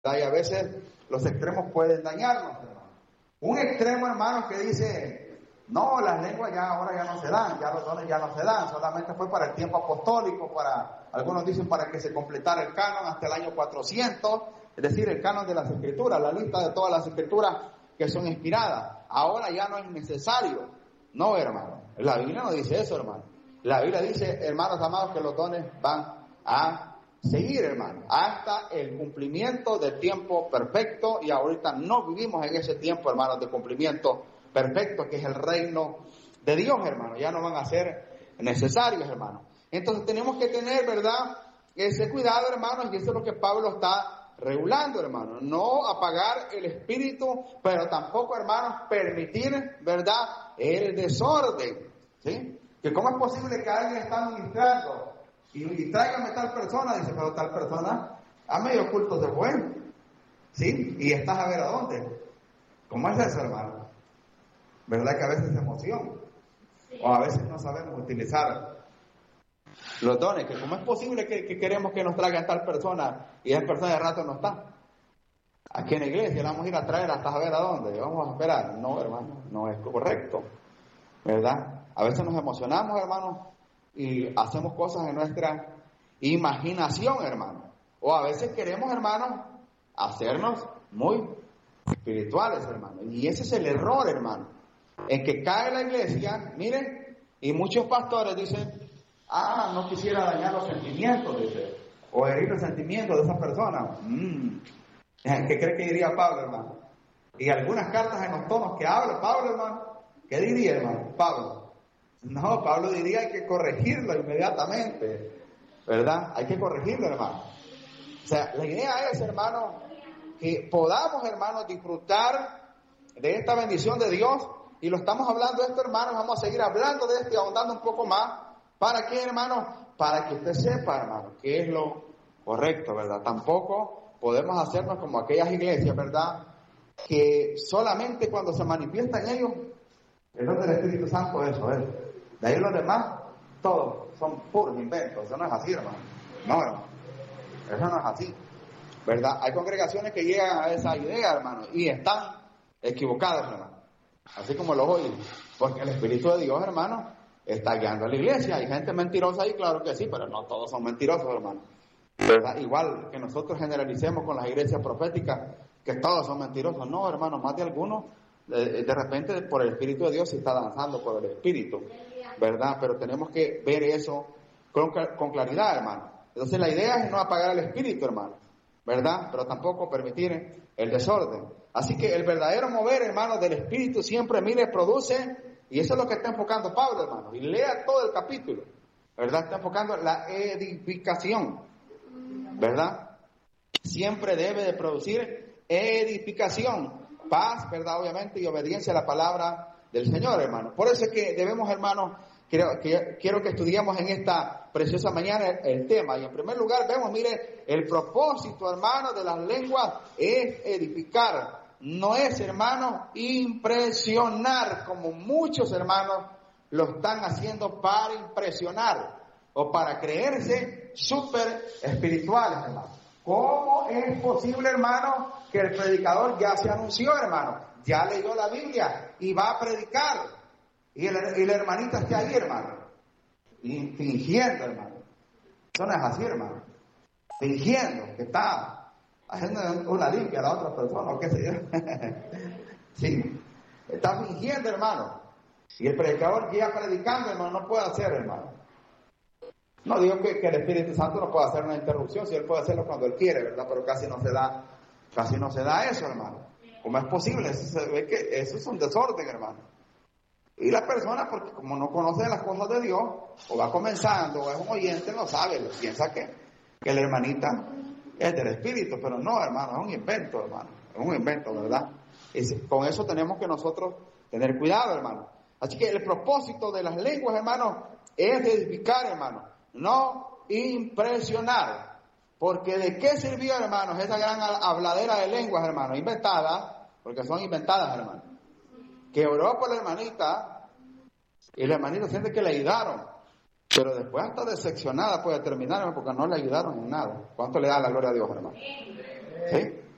Y a veces los extremos pueden dañarnos, hermano. Un extremo, hermano, que dice, no, las lenguas ya ahora ya no se dan, ya los dones ya no se dan, solamente fue para el tiempo apostólico, algunos dicen para que se completara el canon hasta el año 400, es decir, el canon de las escrituras, la lista de todas las escrituras que son inspiradas. Ahora ya no es necesario. No, hermano, la Biblia no dice eso, hermano. La Biblia dice, hermanos amados, que los dones van a seguir, hermano, hasta el cumplimiento del tiempo perfecto, y ahorita no vivimos en ese tiempo, hermanos, de cumplimiento perfecto, que es el reino de Dios, hermano. Ya no van a ser necesarios, hermano. Entonces tenemos que tener, ¿verdad?, ese cuidado, hermanos, y eso es lo que Pablo está regulando, hermano. No apagar el espíritu, pero tampoco, hermanos, permitir, ¿verdad?, el desorden, ¿sí? Que cómo es posible que alguien está ministrando y tráigame tal persona, dice, pero tal persona a medio culto se fue, ¿sí? Y estás a ver a dónde. ¿Cómo es eso, hermano? ¿Verdad que a veces es emoción? O a veces no sabemos utilizar los dones, que cómo es posible que queremos que nos traigan tal persona y esa persona de rato no está. Aquí en la iglesia la vamos a ir a traer hasta a ver a dónde, vamos a esperar. No, hermano, no es correcto, ¿verdad? A veces nos emocionamos, hermano, y hacemos cosas en nuestra imaginación, hermano. O a veces queremos, hermano, hacernos muy espirituales, hermano. Y ese es el error, hermano, en que cae la iglesia, miren, y muchos pastores dicen, no quisiera dañar los sentimientos, dice, o herir los sentimientos de esa persona. ¿Qué cree que diría Pablo, hermano? Y algunas cartas en los tonos que habla Pablo, hermano, ¿qué diría, hermano? Pablo diría hay que corregirlo inmediatamente, ¿verdad? Hay que corregirlo, hermano. O sea, la idea es, hermano, que podamos, hermano, disfrutar de esta bendición de Dios, y lo estamos hablando de esto, hermano, vamos a seguir hablando de esto y ahondando un poco más. ¿Para qué, hermano? Para que usted sepa, hermano, qué es lo correcto, ¿verdad? Tampoco podemos hacernos como aquellas iglesias, ¿verdad?, que solamente cuando se manifiesta en ellos el don del Espíritu Santo, eso es. De ahí los demás, todos son puros inventos. Eso no es así, hermano. No, hermano. Eso no es así, ¿verdad? Hay congregaciones que llegan a esa idea, hermano, y están equivocadas, hermano. Así como lo oyen. Porque el Espíritu de Dios, hermano, está guiando a la iglesia. Hay gente mentirosa ahí, claro que sí, pero no todos son mentirosos, hermano, ¿verdad? Igual que nosotros generalicemos con las iglesias proféticas que todos son mentirosos. No, hermano, más de algunos de repente por el Espíritu de Dios se está danzando por el Espíritu, ¿verdad? Pero tenemos que ver eso con claridad, hermano. Entonces la idea es no apagar el Espíritu, hermano, ¿verdad? Pero tampoco permitir el desorden. Así que el verdadero mover, hermano, del Espíritu siempre, mire, produce, y eso es lo que está enfocando Pablo, hermano, y lea todo el capítulo, ¿verdad? Está enfocando la edificación, ¿verdad? Siempre debe de producir edificación, paz, ¿verdad? Obviamente, y obediencia a la palabra del Señor, hermano. Por eso es que debemos, hermano, quiero que estudiemos en esta preciosa mañana el tema. Y en primer lugar vemos, mire, el propósito, hermano, de las lenguas es edificar. No es, hermano, impresionar, como muchos hermanos lo están haciendo para impresionar o para creerse súper espirituales, hermano. ¿Cómo es posible, hermano, que el predicador ya se anunció, hermano? Ya leyó la Biblia y va a predicar. Y la hermanita está ahí, hermano. Y fingiendo, hermano. Eso no es así, hermano. Fingiendo que está haciendo una limpia a la otra persona, o qué sé yo. Sí. Está fingiendo, hermano. Y el predicador ya predicando, hermano, no puede hacer, hermano. No digo que el Espíritu Santo no pueda hacer una interrupción, si él puede hacerlo cuando él quiere, ¿verdad? Pero casi no se da eso, hermano. ¿Cómo es posible? Eso se ve que eso es un desorden, hermano. Y la persona, porque como no conoce las cosas de Dios, o va comenzando, o es un oyente, no sabe, piensa que la hermanita es del Espíritu, pero no, hermano, es un invento, hermano. Es un invento, ¿verdad? Y con eso tenemos que nosotros tener cuidado, hermano. Así que el propósito de las lenguas, hermano, es edificar, hermano. No impresionar, porque ¿de qué sirvió, hermanos, esa gran habladera de lenguas, hermanos? Inventadas, porque son inventadas, hermanos. Que oró por la hermanita y la hermanita siente que le ayudaron, pero después hasta decepcionada puede terminar, porque no le ayudaron en nada. ¿Cuánto le da la gloria a Dios, hermano? ¿Sí?